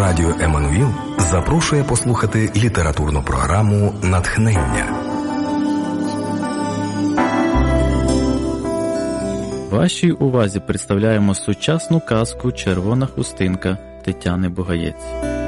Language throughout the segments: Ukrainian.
Радіо Еммануїл запрошує послухати літературну програму «Натхнення». Вашій увазі представляємо сучасну казку «Червона хустинка» Тетяни Бугаєць.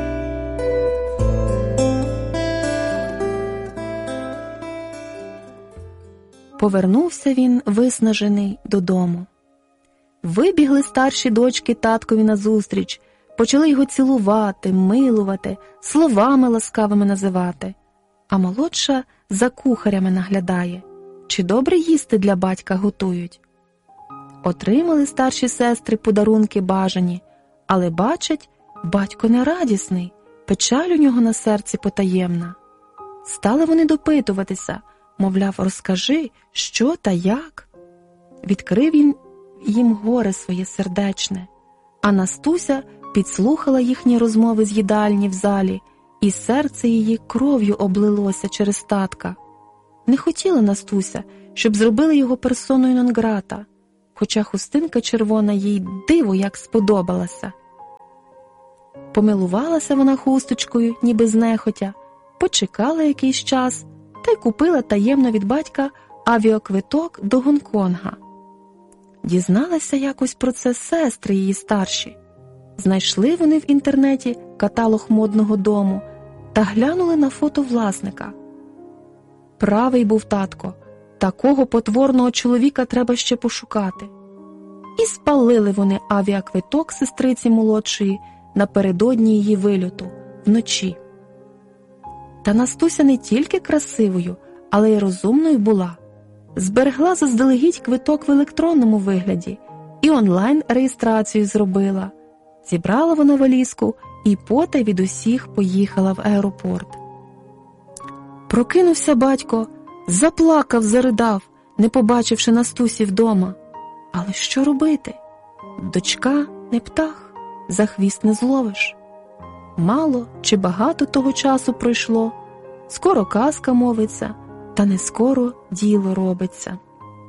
Повернувся він, виснажений, додому. Вибігли старші дочки таткові назустріч, почали його цілувати, милувати, словами ласкавими називати. А молодша за кухарями наглядає, чи добре їсти для батька готують. Отримали старші сестри подарунки бажані, але бачать, батько нерадісний, печаль у нього на серці потаємна. Стали вони допитуватися, мовляв, розкажи, що та як. Відкрив він їм горе своє сердечне, а Настуся підслухала їхні розмови з їдальні в залі, і серце її кров'ю облилося через татка. Не хотіла Настуся, щоб зробили його персоною нон-грата, хоча хустинка червона їй диво як сподобалася. Помилувалася вона хусточкою, ніби знехотя, почекала якийсь час та й купила таємно від батька авіаквиток до Гонконга. Дізналася якось про це сестри її старші. Знайшли вони в інтернеті каталог модного дому та глянули на фото власника. Правий був татко, такого потворного чоловіка треба ще пошукати. І спалили вони авіаквиток сестриці молодшої напередодні її вильоту, вночі. Та Настуся не тільки красивою, але й розумною була. Зберегла заздалегідь квиток в електронному вигляді і онлайн-реєстрацію зробила. Зібрала вона валізку і потай від усіх поїхала в аеропорт. Прокинувся батько, заплакав, заридав, не побачивши Настусі вдома. Але що робити? Дочка не птах, за хвіст не зловиш. Мало чи багато того часу пройшло, скоро казка мовиться, та не скоро діло робиться.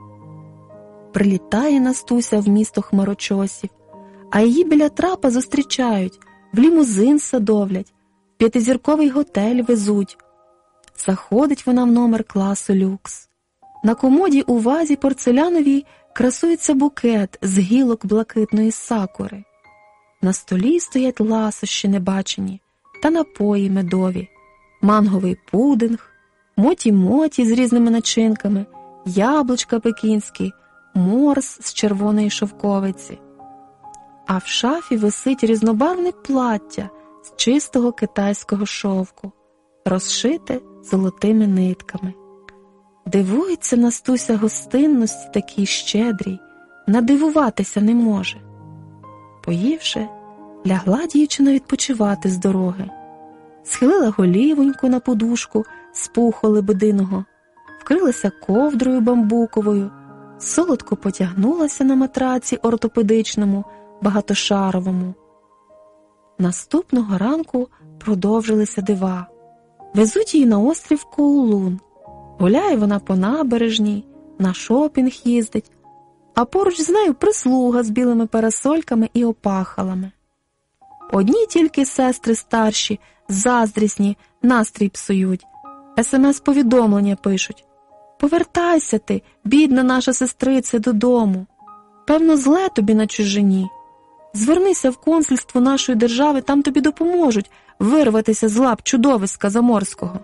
Прилітає Настуся в місто хмарочосів, а її біля трапа зустрічають, в лімузин садовлять, в п'ятизірковий готель везуть. Заходить вона в номер класу люкс. На комоді у вазі порцеляновій красується букет з гілок блакитної сакури. На столі стоять ласощі небачені та напої медові, манговий пудинг, моті-моті з різними начинками, яблучка пекінські, морс з червоної шовковиці. А в шафі висить різнобарвне плаття з чистого китайського шовку, розшите золотими нитками. Дивується Настуся гостинності такій щедрій, надивуватися не може. Поївши, лягла дівчина відпочивати з дороги. Схилила голівоньку на подушку з пуху лебединого, вкрилася ковдрою бамбуковою, солодко потягнулася на матраці ортопедичному, багатошаровому. Наступного ранку продовжилися дива. Везуть її на острів Коулун. Гуляє вона по набережній, на шопінг їздить, а поруч з нею прислуга з білими парасольками і опахалами. Одні тільки сестри старші, заздрісні, настрій псують, СМС-повідомлення пишуть. «Повертайся ти, бідна наша сестриця, додому. Певно, зле тобі на чужині. Звернися в консульство нашої держави, там тобі допоможуть вирватися з лап чудовиська заморського».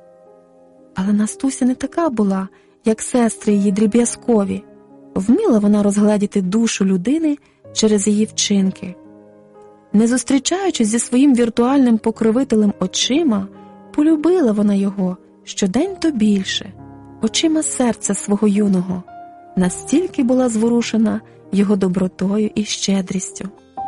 Але Настуся не така була, як сестри її дріб'язкові. Вміла вона розгледіти душу людини через її вчинки. Не зустрічаючись зі своїм віртуальним покровителем очима, полюбила вона його щодень то більше, очима серця свого юного. Настільки була зворушена його добротою і щедрістю.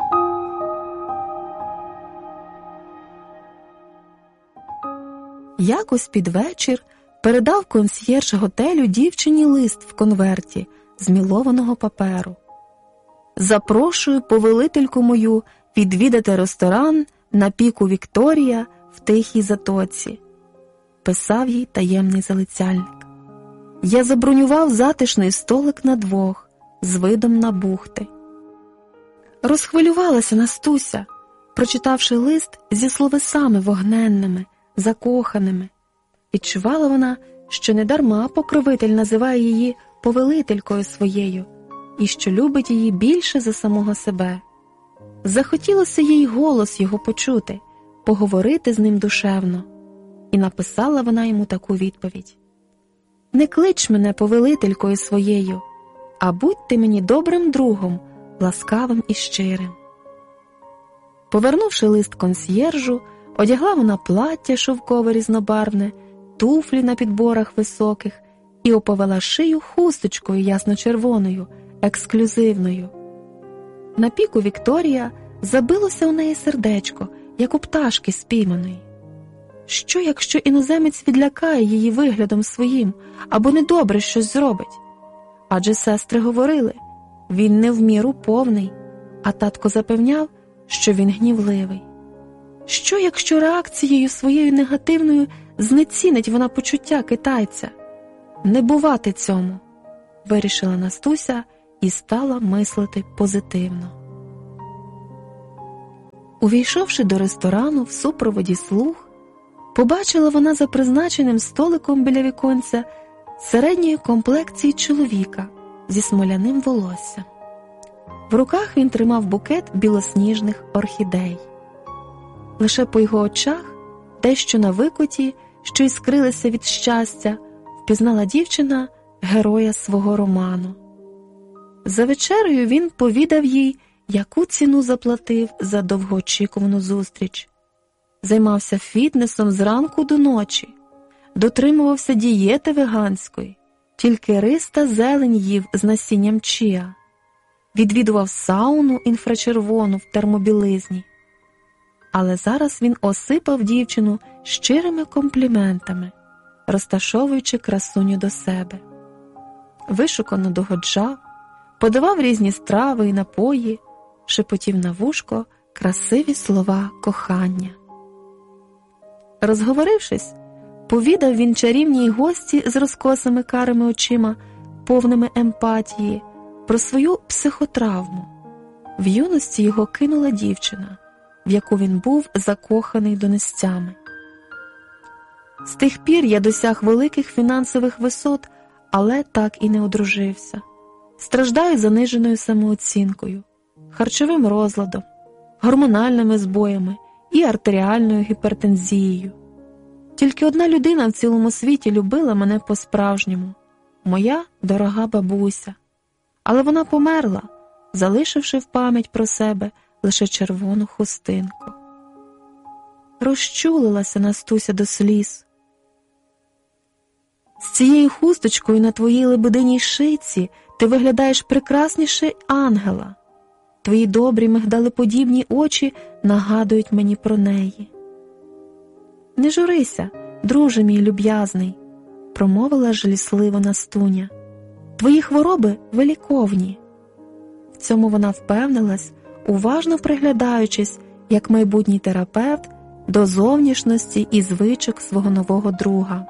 Якось під вечір передав консьєрж готелю дівчині лист в конверті з мілованого паперу. «Запрошую повелительку мою відвідати ресторан на піку Вікторія в Тихій Затоці», – писав їй таємний залицяльник. «Я забронював затишний столик на двох з видом на бухти». Розхвилювалася Настуся, прочитавши лист зі словесами вогненними, закоханими, відчувала вона, що недарма покровитель називає її повелителькою своєю і що любить її більше за самого себе. Захотілося їй голос його почути, поговорити з ним душевно. І написала вона йому таку відповідь: «Не клич мене повелителькою своєю, а будь ти мені добрим другом, ласкавим і щирим». Повернувши лист консьєржу, одягла вона плаття шовкове різнобарвне, туфлі на підборах високих і оповела шию хусточкою ясно-червоною, ексклюзивною. На піку Вікторія забилося у неї сердечко, як у пташки спійманої. Що, якщо іноземець відлякає її виглядом своїм, або недобре щось зробить? Адже сестри говорили, він не в міру повний, а татко запевняв, що він гнівливий. Що, якщо реакцією своєю негативною знецінить вона почуття китайця? Не бувати цьому, вирішила Настуся і стала мислити позитивно. Увійшовши до ресторану в супроводі слуг, побачила вона за призначеним столиком біля віконця середньої комплекції чоловіка зі смоляним волоссям. В руках він тримав букет білосніжних орхідей. Лише по його очах, дещо на викоті, що іскрилися від щастя, впізнала дівчина героя свого роману. За вечерею він повідав їй, яку ціну заплатив за довгоочікувану зустріч. Займався фітнесом зранку до ночі, дотримувався дієти веганської, тільки рис та зелень їв з насінням чіа, відвідував сауну інфрачервону в термобілизні. Але зараз він осипав дівчину щирими компліментами, розташовуючи красуню до себе. Вишукано догоджав, подавав різні страви і напої, шепотів на вушко красиві слова кохання. Розговорившись, повідав він чарівній гості з розкосими карими очима, повними емпатії, про свою психотравму. В юності його кинула дівчина, в яку він був закоханий донестями. З тих пір я досяг великих фінансових висот, але так і не одружився. Страждаю заниженою самооцінкою, харчовим розладом, гормональними збоями і артеріальною гіпертензією. Тільки одна людина в цілому світі любила мене по-справжньому – моя дорога бабуся. Але вона померла, залишивши в пам'ять про себе лише червону хустинку. Розчулилася Настуся до сліз. З цією хусточкою на твоїй лебединій шийці ти виглядаєш прекрасніше ангела. Твої добрі мигдалеподібні очі нагадують мені про неї. Не журися, друже мій люб'язний, промовила жалісливо Настуня. Твої хвороби виліковні. В цьому вона впевнилась, уважно приглядаючись, як майбутній терапевт, до зовнішності і звичок свого нового друга.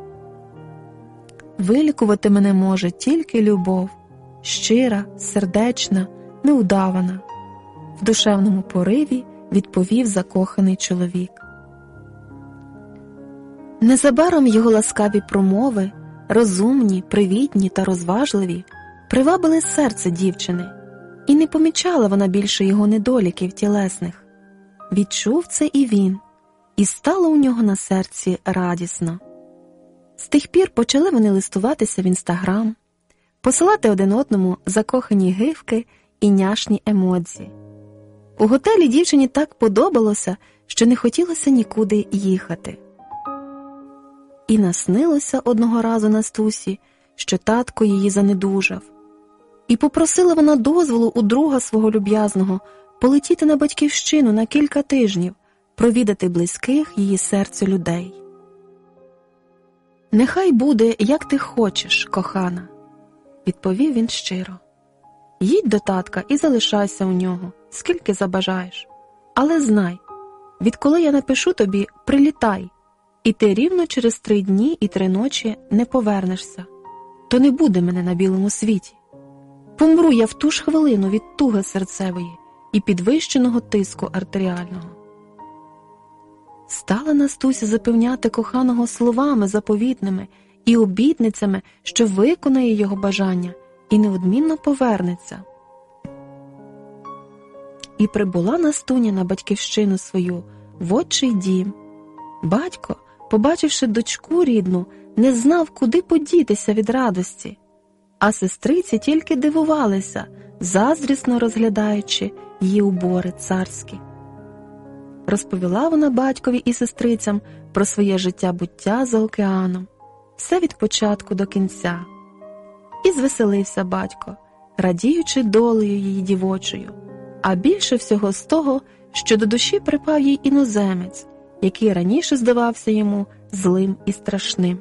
Вилікувати мене може тільки любов, щира, сердечна, неудавана, в душевному пориві відповів закоханий чоловік. Незабаром його ласкаві промови, розумні, привітні та розважливі, привабили серце дівчини, і не помічала вона більше його недоліків тілесних. Відчув це і він, і стало у нього на серці радісно. З тих пір почали вони листуватися в Інстаграм, посилати один одному закохані гифки і няшні емодзі. У готелі дівчині так подобалося, що не хотілося нікуди їхати. І наснилося одного разу Настусі, що татко її занедужав. І попросила вона дозволу у друга свого люб'язного полетіти на батьківщину на кілька тижнів, провідати близьких її серцю людей. «Нехай буде, як ти хочеш, кохана», – відповів він щиро. «Їдь до татка і залишайся у нього, скільки забажаєш. Але знай, відколи я напишу тобі, прилітай, і ти рівно через 3 дні і 3 ночі не повернешся. То не буде мене на білому світі. Помру я в ту ж хвилину від туги серцевої, і підвищеного тиску артеріального. Стала Настуся запевняти коханого словами заповітними і обітницями, що виконає його бажання і неодмінно повернеться. І прибула Настуня на батьківщину свою, в отчий дім. Батько, побачивши дочку рідну, не знав, куди подітися від радості, а сестриці тільки дивувалися, заздрісно розглядаючи її убори царські. Розповіла вона батькові і сестрицям про своє життя-буття за океаном, все від початку до кінця. І звеселився батько, радіючи долею її дівочою, а більше всього з того, що до душі припав їй іноземець, який раніше здавався йому злим і страшним.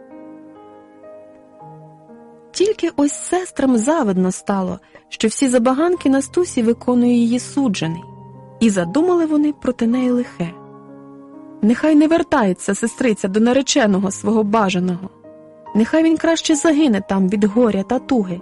Тільки ось сестрам завидно стало, що всі забаганки Настусі виконує її суджений, і задумали вони проти неї лихе. Нехай не вертається сестриця до нареченого свого бажаного, нехай він краще загине там від горя та туги.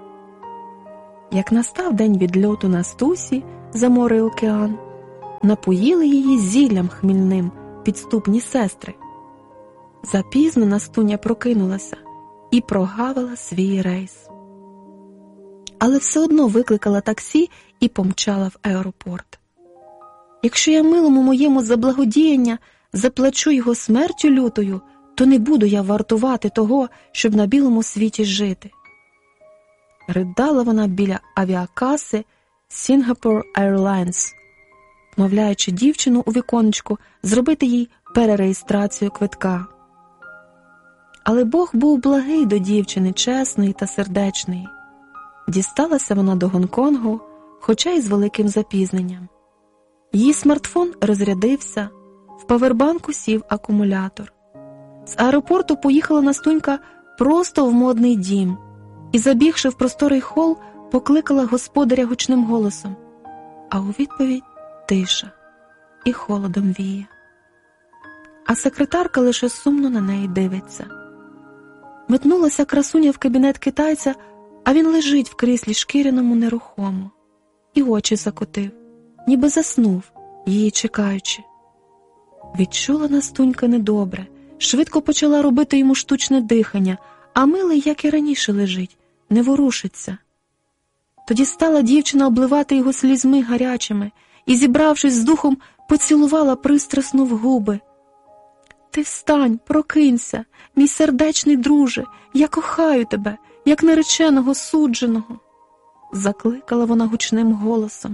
Як настав день відльоту Настусі за море і океан, напоїли її зіллям хмільним підступні сестри. Запізно Настуня прокинулася і прогавила свій рейс. Але все одно викликала таксі і помчала в аеропорт. Якщо я милому моєму за благодіяння заплачу його смертю лютою, то не буду я вартувати того, щоб на білому світі жити. Ридала вона біля авіакаси Singapore Airlines, вмовляючи дівчину у віконечку зробити їй перереєстрацію квитка. Але Бог був благий до дівчини, чесної та сердечної. Дісталася вона до Гонконгу, хоча й з великим запізненням. Її смартфон розрядився, в павербанку сів акумулятор. З аеропорту поїхала Настунька просто в модний дім і, забігши в просторий хол, покликала господаря гучним голосом, а у відповідь тиша і холодом віє. А секретарка лише сумно на неї дивиться. Метнулася красуня в кабінет китайця, а він лежить в кріслі шкіряному нерухомо і очі закотив, ніби заснув, її чекаючи. Відчула Настунька недобре, швидко почала робити йому штучне дихання, а милий, як і раніше, лежить, не ворушиться. Тоді стала дівчина обливати його слізьми гарячими і, зібравшись з духом, поцілувала пристрасно в губи. «Ти встань, прокинься, мій сердечний друже, я кохаю тебе, як нареченого судженого», – закликала вона гучним голосом.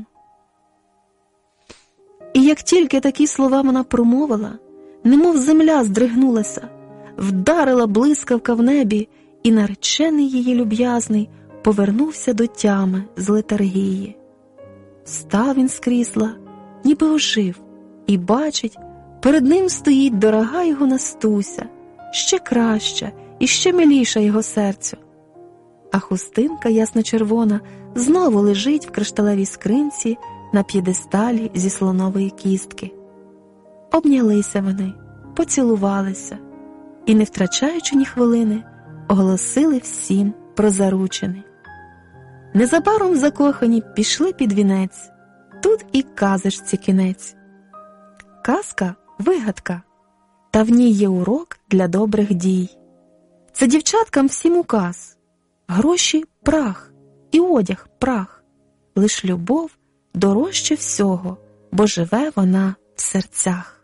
І як тільки такі слова вона промовила, немов земля здригнулася, вдарила блискавка в небі, і наречений її люб'язний повернувся до тями з летаргії. Став він з крісла, ніби ожив, і бачить, перед ним стоїть дорога його Настуся, ще краща і ще миліша його серцю. А хустинка ясно-червона знову лежить в кришталевій скринці на п'єдесталі зі слонової кістки. Обнялися вони, поцілувалися і, не втрачаючи ні хвилини, оголосили всім про заручини. Незабаром закохані пішли під вінець, тут і казочці кінець. Казка – вигадка, та в ній є урок для добрих дій. Це дівчаткам всім указ. Гроші – прах, і одяг – прах. Лиш любов дорожче всього, бо живе вона в серцях.